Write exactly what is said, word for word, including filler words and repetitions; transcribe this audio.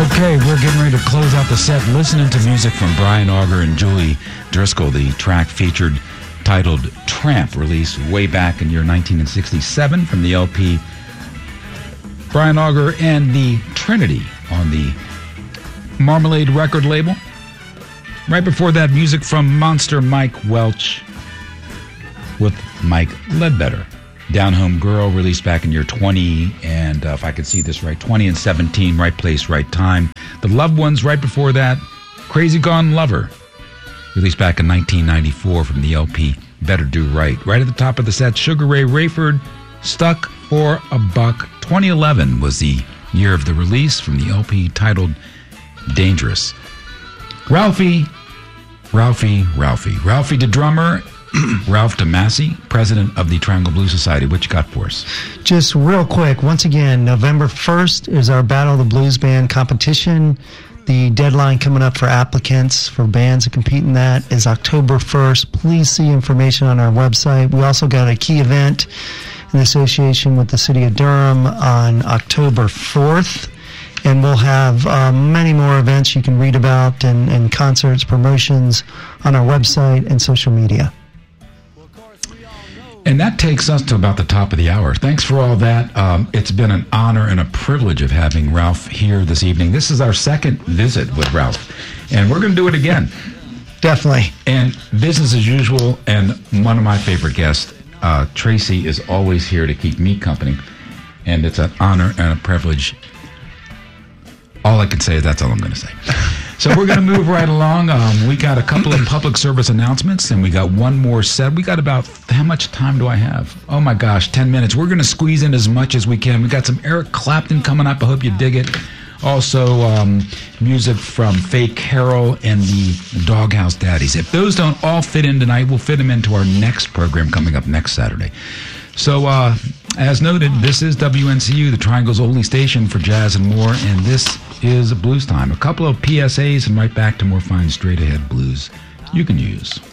Okay, we're getting ready to close out the set listening to music from Brian Auger and Julie Driscoll. The track featured titled Tramp, released way back in year nineteen sixty-seven from the L P Brian Auger and the Trinity on the Marmalade record label. Right before that, music from Monster Mike Welch with Mike Ledbetter. Down Home Girl, released back in year twenty, and uh, if I could see this right, twenty and seventeen, Right Place, Right Time. The Loved Ones, right before that, Crazy Gone Lover, released back in nineteen ninety-four from the L P Better Do Right. Right at the top of the set, Sugar Ray Rayford, Stuck for a Buck. twenty eleven was the year of the release from the L P titled Dangerous. Ralphie, Ralphie, Ralphie. Ralphie the drummer, Ralph DeMasi, president of the Triangle Blues Society. What you got for us? Just real quick, once again, November first is our Battle of the Blues Band competition. The deadline coming up for applicants for bands to compete in that is October first. Please see information on our website. We also got a key event in association with the City of Durham on October fourth. And we'll have uh, many more events you can read about and, and concerts, promotions on our website and social media. And that takes us to about the top of the hour. Thanks for all that. Um, it's been an honor and a privilege of having Ralph here this evening. This is our second visit with Ralph, and we're going to do it again. Definitely. And business as usual, and one of my favorite guests, uh, Tracy, is always here to keep me company, and it's an honor and a privilege. All I can say is that's all I'm going to say. So we're going to move right along. Um, we got a couple of public service announcements, and we got one more set. We got about, how much time do I have? Oh my gosh, ten minutes. We're going to squeeze in as much as we can. We got some Eric Clapton coming up. I hope you dig it. Also, um, music from Faye Carroll and the Doghouse Daddies. If those don't all fit in tonight, we'll fit them into our next program coming up next Saturday. So, uh, as noted, this is W N C U, the Triangle's only station for jazz and more, and this is Blues Time. A couple of P S As and right back to more fine straight-ahead blues you can use.